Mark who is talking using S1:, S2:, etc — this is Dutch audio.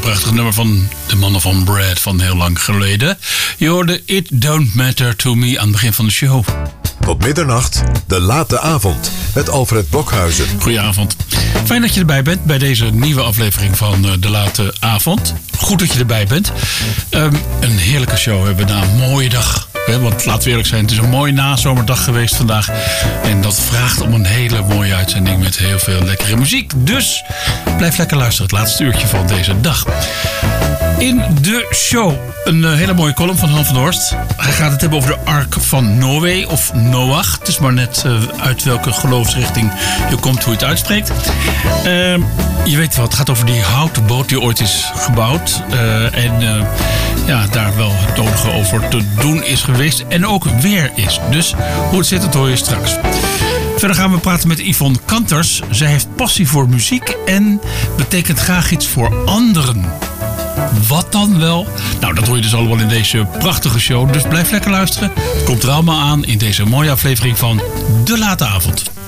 S1: prachtig nummer van de mannen van Brad van heel lang geleden. Je hoorde It Don't Matter To Me aan het begin van de show.
S2: Tot middernacht, de late avond, met Alfred Blokhuizen.
S1: Goedenavond. Fijn dat je erbij bent bij deze nieuwe aflevering van de late avond. Goed dat je erbij bent. Een heerlijke show hebben we na een mooie dag. Want laten we eerlijk zijn, het is een mooie nazomerdag geweest vandaag. En dat vraagt om een hele mooie uitzending met heel veel lekkere muziek. Dus blijf lekker luisteren, het laatste uurtje van deze dag. In de show een hele mooie column van Han van der Horst. Hij gaat het hebben over de Ark van Noé of Noach. Het is maar net uit welke geloofsrichting je komt, hoe je het uitspreekt. Je weet wel, het gaat over die houten boot die ooit is gebouwd. Daar wel het nodige over te doen is geweest. En ook weer is. Dus hoe het zit, dat hoor je straks. Verder gaan we praten met Yvonne Kanters. Zij heeft passie voor muziek en betekent graag iets voor anderen. Wat dan wel? Nou, dat hoor je dus allemaal in deze prachtige show. Dus blijf lekker luisteren. Het komt er allemaal aan in deze mooie aflevering van De Late Avond.